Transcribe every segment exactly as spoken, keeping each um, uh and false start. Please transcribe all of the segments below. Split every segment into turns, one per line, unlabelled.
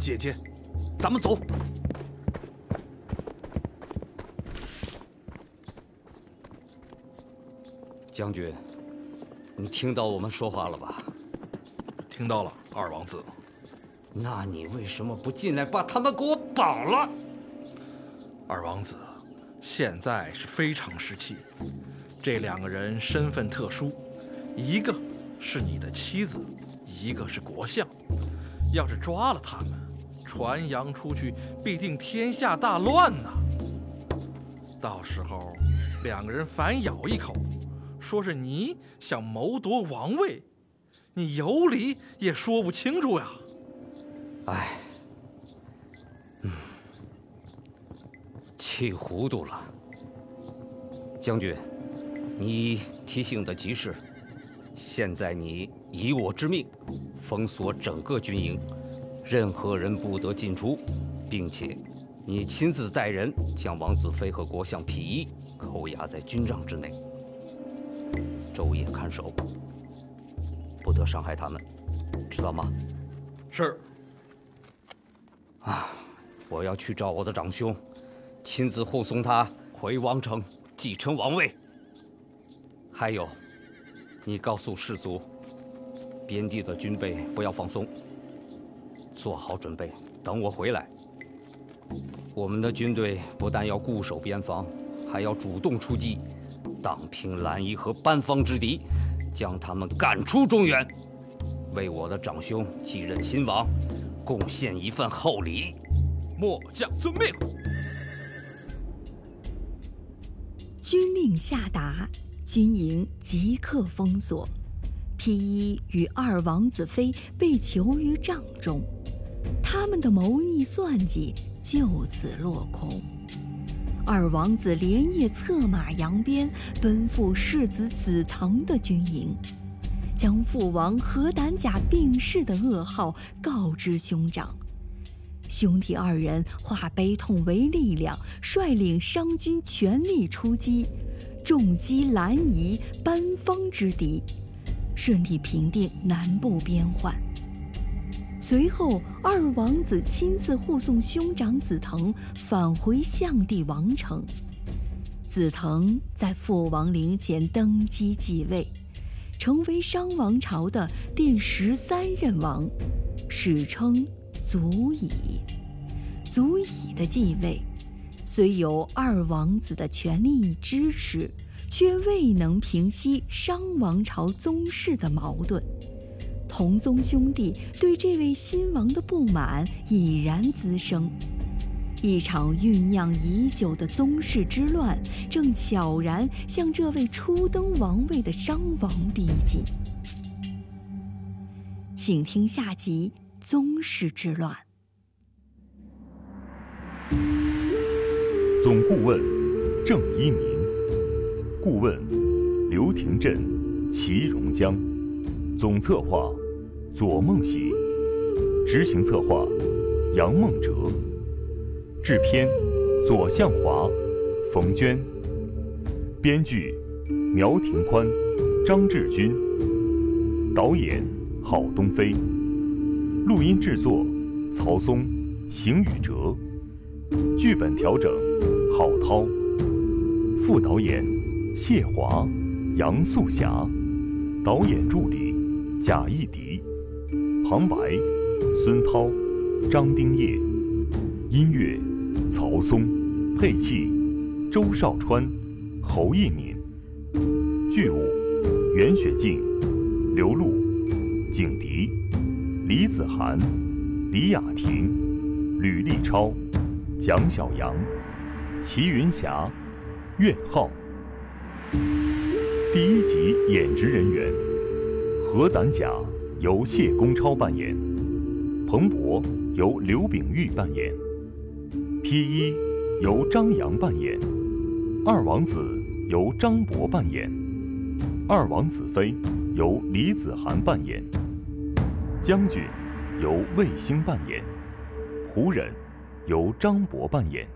姐姐，咱们走。
将军，你听到我们说话了吧？
听到了，二王子。
那你为什么不进来把他们给我绑了？
二王子，现在是非常时期，这两个人身份特殊，一个是你的妻子，一个是国相。要是抓了他们，传扬出去，必定天下大乱呐。到时候，两个人反咬一口，说是你想谋夺王位，你有理也说不清楚呀。
哎，嗯，气糊涂了。将军，你提醒的极是。现在你以我之命，封锁整个军营，任何人不得进出，并且你亲自带人将王子飞和国相皮一扣押在军帐之内，昼夜看守，不得伤害他们，知道吗？
是。
啊，我要去找我的长兄，亲自护送他回王城继承王位。还有，你告诉士卒，边地的军备不要放松，做好准备，等我回来。我们的军队不但要固守边防，还要主动出击，荡平蓝衣和班方之敌，将他们赶出中原，为我的长兄继任新王贡献一份厚礼。
末将遵命。
军令下达，军营即刻封锁。皮一与二王子飞被囚于帐中，他们的谋逆算计就此落空。二王子连夜策马扬鞭，奔赴世子子腾的军营，将父王何胆甲病逝的噩耗告知兄长。兄弟二人化悲痛为力量，率领商军全力出击，重击蓝夷、班方之敌，顺利平定南部边患。随后，二王子亲自护送兄长子腾返回象帝王城。子腾在父王陵前登基继位，成为商王朝的第十三任王，史称祖乙。祖乙的继位，虽有二王子的全力支持，却未能平息商王朝宗室的矛盾。同宗兄弟对这位新王的不满已然滋生，一场酝酿已久的宗室之乱正悄然向这位初登王位的商王逼近。请听下集《宗室之乱》。
总顾问郑一民，顾问刘廷振、齐荣江，总策划左梦喜，执行策划杨梦哲，制片左向华、冯娟，编剧苗廷宽、张志军，导演郝东飞，录音制作曹松、邢宇哲，剧本调整郝涛，副导演谢华、杨素霞，导演助理贾一迪，旁白孙涛、张丁业，音乐曹松，配器周少川、侯一敏，剧务袁雪静、刘璐、景迪、李子涵、李雅婷、吕立超、蒋小阳、齐云霞、苑浩。第一集演职人员：何胆甲由谢公超扮演，彭博由刘秉玉扮演，P 一由张扬扮演，二王子由张博扮演，二王子飞由李子涵扮演，将军由魏星扮演，仆人由张博扮演。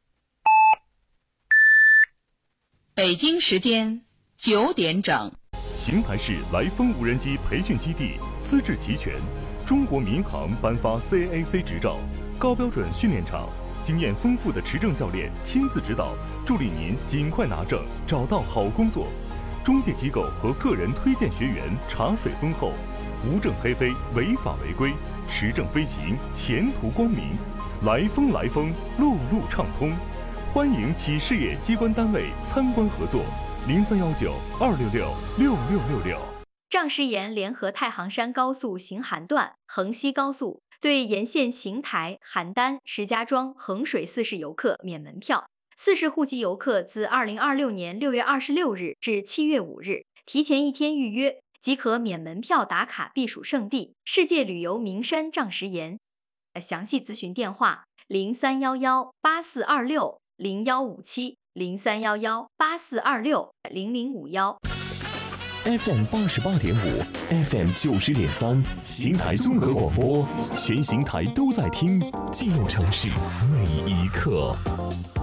北京时间九点整。
邢台市来风无人机培训基地资质齐全，中国民航颁发 C A A C 执照，高标准训练场，经验丰富的持证教练亲自指导，助力您尽快拿证，找到好工作。中介机构和个人推荐学员茶水丰厚，无证黑飞，违法违规，持证飞行，前途光明。来风来风，路路畅通。欢迎企事业机关单位参观合作，零三幺九二六六六六六六。
仗石岩联合太行山高速行邯段、衡西高速对沿线邢台、邯郸、石家庄、衡水四市游客免门票。四市户籍游客自二零二六年六月二十六日至七月五日提前一天预约，即可免门票打卡避暑胜地世界旅游名山仗石岩。详细咨询电话：零三幺幺八四二六零幺五七，零三幺幺八四二六零零五幺。
F M 八十八点五 ，F M 九十点三，邢台综合广播，全邢台都在听，记录城市每一刻。